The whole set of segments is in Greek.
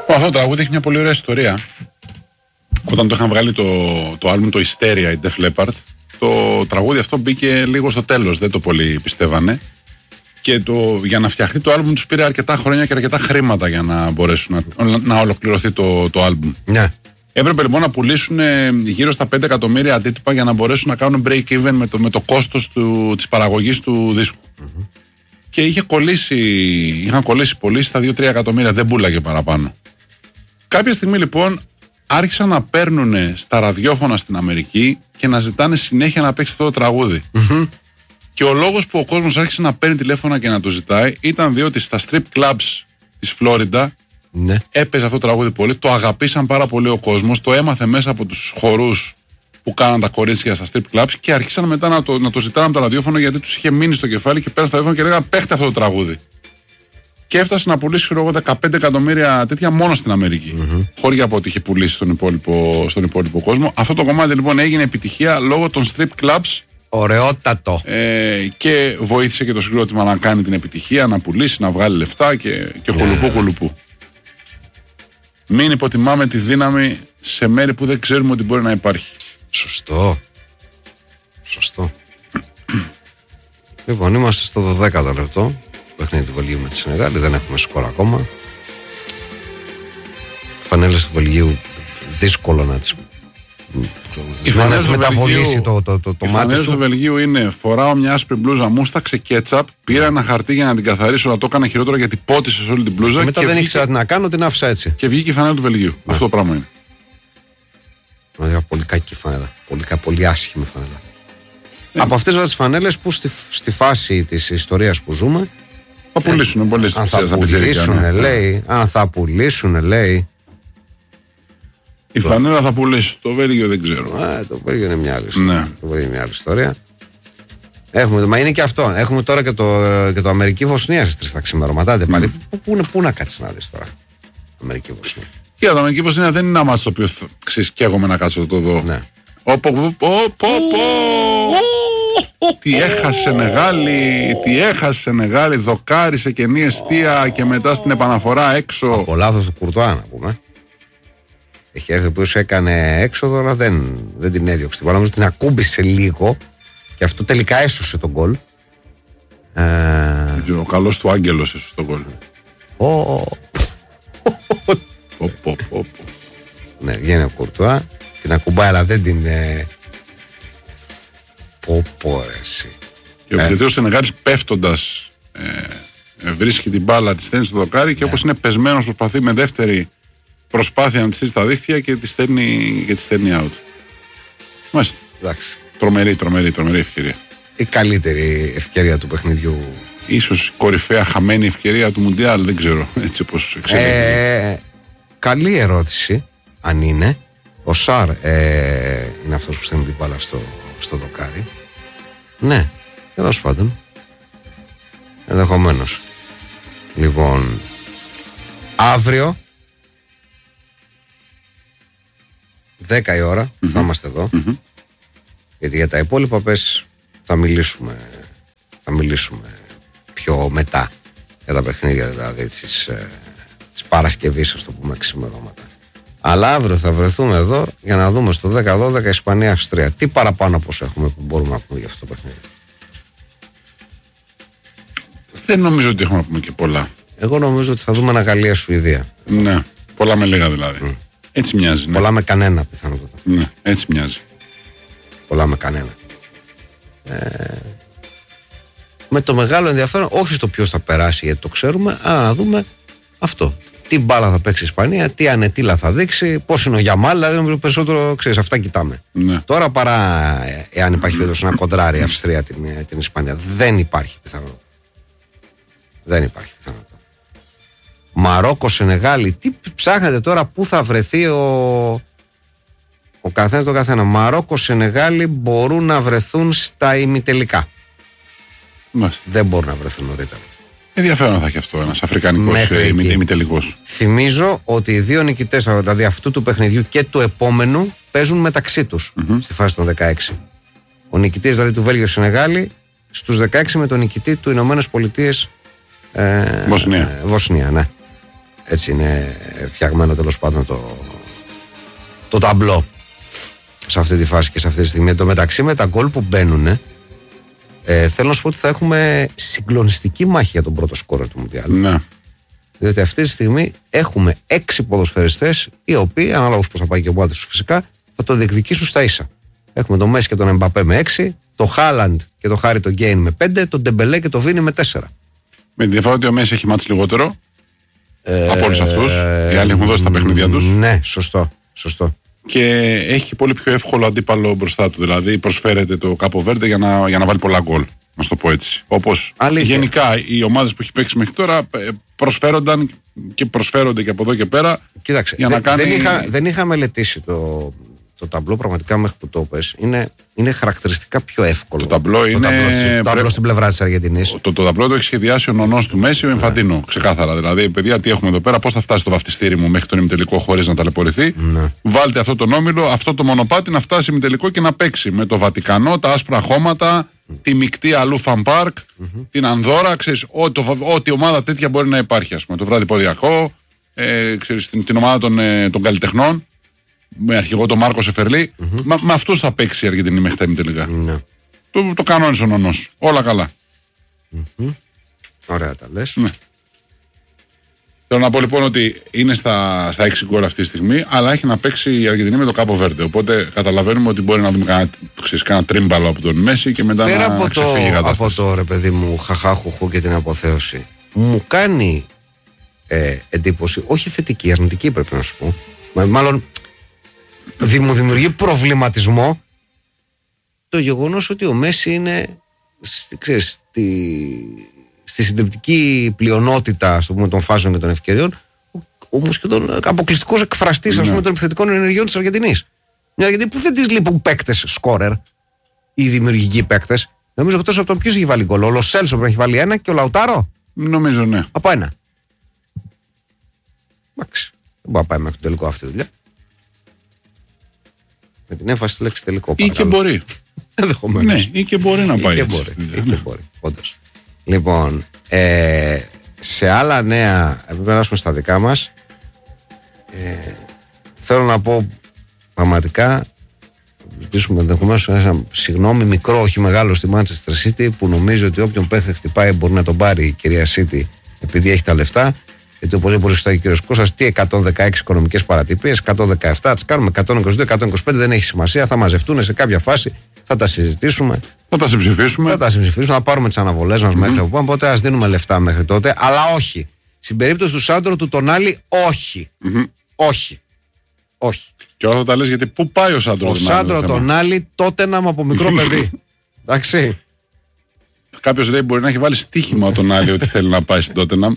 Αυτό το τραγούδι έχει μια πολύ ωραία ιστορία. Όταν το είχαν βγάλει το άλμπουμ το Hysteria, η Def Leppard, το τραγούδι αυτό μπήκε λίγο στο τέλος, δεν το πολύ πιστεύανε. Και για να φτιαχτεί το άλμπουμ τους πήρε αρκετά χρόνια και αρκετά χρήματα για να μπορέσουν να ολοκληρωθεί το άλμπουμ. Ναι. Έπρεπε λοιπόν να πουλήσουν γύρω στα 5 εκατομμύρια αντίτυπα για να μπορέσουν να κάνουν break even με το κόστος της παραγωγής του δίσκου. Mm-hmm. Και είχαν κολλήσει πωλήσεις στα 2-3 εκατομμύρια, δεν πούλαγε παραπάνω. Κάποια στιγμή λοιπόν άρχισαν να παίρνουν στα ραδιόφωνα στην Αμερική και να ζητάνε συνέχεια να παίξει αυτό το τραγούδι. Mm-hmm. Και ο λόγος που ο κόσμος άρχισε να παίρνει τηλέφωνα και να το ζητάει ήταν διότι στα strip clubs της Φλόριντα έπαιζε αυτό το τραγούδι πολύ, το αγαπήσαν πάρα πολύ ο κόσμος, το έμαθε μέσα από τους χορούς που κάναν τα κορίτσια στα strip clubs και άρχισαν μετά να το ζητάνε από τα ραδιόφωνα γιατί τους είχε μείνει στο κεφάλι και πέραν στα ραδιόφωνα και λέγανε παίχτε αυτό το τραγούδι. Και έφτασε να πουλήσει 15 εκατομμύρια τέτοια μόνο στην Αμερική. Mm-hmm. Χώρια από ό,τι είχε πουλήσει στον υπόλοιπο κόσμο. Αυτό το κομμάτι λοιπόν έγινε επιτυχία λόγω των strip clubs. Ωραιότατο. Και βοήθησε και το συγκρότημα να κάνει την επιτυχία, να πουλήσει, να βγάλει λεφτά και κολουπού. Μην υποτιμάμε τη δύναμη σε μέρη που δεν ξέρουμε ότι μπορεί να υπάρχει. Σωστό. Λοιπόν, είμαστε στο 12ο λεπτό. Παιχνίδι του Βελγίου με τη Σενεγάλη. Δεν έχουμε σκορ ακόμα. Φανέλες του Βελγίου δύσκολο να τις μεταβολήσει το μάτι σου. Οι φανέλες του Βελγίου είναι: φοράω μια άσπρη μπλούζα μούσταξε κέτσαπ, πήρα ένα χαρτί για να την καθαρίσω, να το έκανα χειρότερο γιατί πότισε σε όλη την μπλούζα. Μετά δεν ήξερα τι να κάνω, την άφησα έτσι. Και βγήκε η φανέλα του Βελγίου. Αυτό το πράγμα είναι. Πολύ κακή φανέλα. Πολύ άσχημη φανέλα. Από αυτές τις φανέλες που στη φάση της ιστορίας που ζούμε θα πουλήσουν πολύ. Αν θα πουλήσουν, λέει. Η φανέλα θα πουλήσει. Το Βέλγιο δεν ξέρω. Το Βέλγιο είναι μια άλλη ιστορία. Ναι. Το Βέλγιο είναι μια άλλη ιστορία. Μα είναι και αυτό. Έχουμε τώρα και το Αμερική-Βοσνία στις 3 τα ξημερώματα. Πάλι. Πού να κάτσεις να δεις τώρα. Αμερική-Βοσνία. Και το Αμερική-Βοσνία δεν είναι ένα μάτσο το οποίο καίγομαι να κάτσω το δω. Ναι. Τι έχασε Νεγάλη, δοκάρισε καινή εστία και μετά στην επαναφορά έξω. Από λάθος του Κουρτουά να πούμε. Έχει έρθει ο οποίος έκανε έξοδο, αλλά δεν την έδιωξε. Νομίζω την ακούμπησε λίγο και αυτό τελικά έσωσε τον γκολ. Ο καλός του Άγγελος έσωσε τον γκολ. Ναι, βγαίνει ο Κουρτουά, την ακουμπάει, αλλά δεν την. Εσύ. Και ο επιθετικός Σενεγάλης πέφτοντας βρίσκει την μπάλα, τη στέλνει στο δοκάρι και όπως είναι πεσμένος προσπαθεί με δεύτερη προσπάθεια να τη στείλει στα δίχτυα και τη στέλνει out. Μάλιστα. Τρομερή ευκαιρία. Η καλύτερη ευκαιρία του παιχνιδιού. Ίσως κορυφαία χαμένη ευκαιρία του Μουντιάλ, δεν ξέρω έτσι όπως εξέλιξε. Καλή ερώτηση, αν είναι. Ο Σαρ είναι αυτός που στέλνει την μπάλα στο δοκάρι. Ναι, τέλος πάντων. Ενδεχομένως. Λοιπόν, αύριο 10 η ώρα θα είμαστε εδώ. Γιατί για τα υπόλοιπα θα μιλήσουμε πιο μετά για τα παιχνίδια δηλαδή της Παρασκευής, ας το πούμε, ξημερώματα. Αλλά αύριο θα βρεθούμε εδώ για να δούμε στο 10-12 Ισπανία-Αυστρία. Τι παραπάνω από όσο έχουμε που μπορούμε να πούμε για αυτό το παιχνίδι. Δεν νομίζω ότι έχουμε να πούμε και πολλά. Εγώ νομίζω ότι θα δούμε ένα Γαλλία-Σουηδία. Ναι, πολλά με λίγα δηλαδή. Έτσι μοιάζει. Ναι. Πολλά με κανένα πιθανότατα. Ναι, έτσι μοιάζει. Πολλά με κανένα. Με το μεγάλο ενδιαφέρον, όχι στο ποιος θα περάσει γιατί το ξέρουμε, αλλά να δούμε αυτό. Τι μπάλα θα παίξει η Ισπανία, τι ανετήλα θα δείξει, πώς είναι ο Γιαμάλ, δηλαδή περισσότερο ξέρεις, αυτά κοιτάμε. Ναι. Τώρα παρά εάν υπάρχει περίπτωση να κοντράρει η Αυστρία την Ισπανία. Δεν υπάρχει πιθανότητα. Μαρόκο, Σενεγάλη, τι ψάχνετε τώρα, πού θα βρεθεί ο καθένας το καθένα. Μαρόκο, Σενεγάλη μπορούν να βρεθούν στα ημιτελικά. Δεν μπορούν να βρεθούν νωρίτερα. Ενδιαφέρον θα έχει αυτό ένας αφρικανικός ημιτελικός. Θυμίζω ότι οι δύο νικητές, δηλαδή αυτού του παιχνιδιού και του επόμενου, παίζουν μεταξύ τους στη φάση των 16. Ο νικητής δηλαδή του Βέλγιο Σενεγάλη στους 16 με τον νικητή του Ηνωμένες Πολιτείες Βοσνία, ναι. Έτσι είναι φτιαγμένο τέλος πάντων το ταμπλό σε αυτή τη φάση και σε αυτή τη στιγμή. Εν τω μεταξύ με τα γκολ που μπαίνουν, θέλω να σου πω ότι θα έχουμε συγκλονιστική μάχη για τον πρώτο σκόρερ του Μουντιάλ. Ναι. Διότι αυτή τη στιγμή έχουμε 6 ποδοσφαιριστές οι οποίοι, ανάλογα πώς θα πάει και ο ομάδα τους φυσικά, θα το διεκδικήσουν στα ίσα. Έχουμε τον Μέση και τον Εμπαπέ με 6, το Χάλαντ και το Χάρι τον Γκέιν με 5, τον Ντεμπελέ και τον Βίνι με 4. Με τη διαφορά ότι ο Μέση έχει μάτς λιγότερο από όλους αυτούς. Οι άλλοι έχουν δώσει τα παιχνίδια τους. Ναι, σωστό. Και έχει και πολύ πιο εύκολο αντίπαλο μπροστά του. Δηλαδή προσφέρεται το Κάπο Βέρντε για να βάλει πολλά γκολ. Να το πω έτσι. Όπως γενικά οι ομάδες που έχει παίξει μέχρι τώρα προσφέρονταν και προσφέρονται και από εδώ και πέρα. Κοίταξε, για να δεν είχα μελετήσει το ταμπλό πραγματικά μέχρι που το πες. Είναι χαρακτηριστικά πιο εύκολο. Το ταμπλό είναι. Το ταμπλό στην πλευρά της Αργεντινής. Το ταμπλό το έχει σχεδιάσει ο νονός του Μέση, ο Εμφαντίνο. Ξεκάθαρα. Δηλαδή, παιδιά, τι έχουμε εδώ πέρα, πώς θα φτάσει το βαφτιστήρι μου μέχρι τον ημιτελικό χωρίς να ταλαιπωρηθεί. Ναι. Βάλτε αυτό τον όμιλο, αυτό το μονοπάτι να φτάσει ημιτελικό και να παίξει με το Βατικανό, τα άσπρα χώματα, τη μεικτή αλλού Φαν Πάρκ, την Ανδώρα. Ξέρεις, ό,τι ομάδα τέτοια μπορεί να υπάρχει. Ας πούμε, το βραδιποδιακό, την ομάδα των καλλιτεχνών. Με αρχηγό τον Μάρκο Σεφερλί. Με αυτούς θα παίξει η Αργεντινή μέχρι τα ημιτελικά. Το κανόνισε ο νονός. Όλα καλά. Ωραία τα λες. Ναι. Θέλω να πω λοιπόν ότι είναι στα 6 γκολ αυτή τη στιγμή, αλλά έχει να παίξει η Αργεντινή με το Κάπο Βέρντε. Οπότε καταλαβαίνουμε ότι μπορεί να δούμε κανένα τρίμπαλο από τον Μέση και μετά πέρα να ξεφύγει η κατάσταση. Από το ρε παιδί μου χαχάχουχου και την αποθέωση, μου κάνει εντύπωση, όχι θετική, αρνητική πρέπει να σου πω. Μάλλον μου δημιουργεί προβληματισμό το γεγονός ότι ο Μέση είναι στη συντριπτική πλειονότητα των φάσεων και των ευκαιριών, όμως και τον αποκλειστικός εκφραστής των επιθετικών ενεργειών της Αργεντινής. Μια Αργεντινή που δεν της λείπουν παίκτες σκόρερ ή δημιουργικοί παίκτες. Νομίζω εκτός από τον ποιος έχει βάλει γκολ. Ο Λοσέλσο έχει βάλει 1 και ο Λαουτάρο. Νομίζω ναι. Από 1. Εντάξει. Δεν μπορεί να πάει μέχρι το τελικό αυτή η δουλειά. Με την έμφαση στη λέξη τελικό. Ή και μπορεί. Ενδεχομένως. Ναι, ή και μπορεί να πάει έτσι. Ή και μπορεί, όντως. Λοιπόν, σε άλλα νέα, πρέπει να περάσουμε στα δικά μας. Θέλω να πω πραγματικά, ζητήσουμε ενδεχομένως ένα συγγνώμη μικρό, όχι μεγάλο στη Manchester City, που νομίζει ότι όποιον παίχτη χτυπάει μπορεί να τον πάρει η κυρία City επειδή έχει τα λεφτά. Γιατί όπως πολύ σωστά ο κύριος Κώστας, τι 116 οικονομικές παρατυπίες, 117 τις κάνουμε, 122, 125 δεν έχει σημασία, θα μαζευτούν σε κάποια φάση, θα τα συζητήσουμε. Θα τα συμψηφίσουμε. Θα πάρουμε τις αναβολές μας μέχρι όπου πάμε, οπότε ας δίνουμε λεφτά μέχρι τότε, αλλά όχι. Στην περίπτωση του Σάντρο του Τονάλι, όχι. Όχι. Και όλα θα τα λες γιατί πού πάει ο Σάντρο Τονάλι. Ο Σάντρο Τονάλι τότε να είμαι από μικρό παιδί. Εντάξει. Κάποιος λέει μπορεί να έχει βάλει στοίχημα ο Τονάλι ότι θέλει να πάει στην Τότεναμ.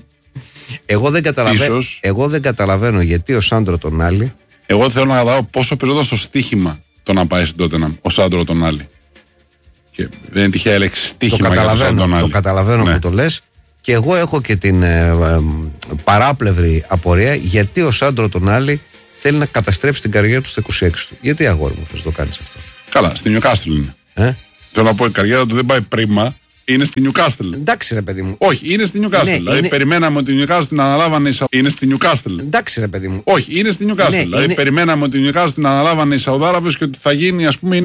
Εγώ δεν καταλαβαίνω γιατί ο Σάντρο Τονάλι. Εγώ θέλω να καταλάβω πόσο παίζονταν στο στοίχημα το να πάει στην Τότεναμ ο Σάντρο Τονάλι. Και δεν είναι τυχαία λέξη στοίχημα για τον Σάντρο Τονάλι. Το καταλαβαίνω που το λες. Και εγώ έχω και την παράπλευρη απορία γιατί ο Σάντρο Τονάλι θέλει να καταστρέψει την καριέρα του στα 26 του. Γιατί αγόρι μου θες να το κάνεις αυτό. Καλά, στη Νιουκάστλ είναι. Θέλω να πω η καριέρα του δεν πάει πρίμα. Είναι στη Νιουκάστλ. Εντάξει, ρε παιδί μου. Όχι, είναι στη Νιουκάστλ. Ναι, δηλαδή, περιμέναμε ότι η Νιουκάστλ την αναλάβανε. Είναι στη Νιουκάστλ. Εντάξει, ρε παιδί μου. Όχι, είναι στη Νιουκάστλ. Ναι, δηλαδή, περιμέναμε ότι η Νιουκάστλ την αναλάβανε οι Σαουδάραβες και ότι θα γίνει, ας πούμε,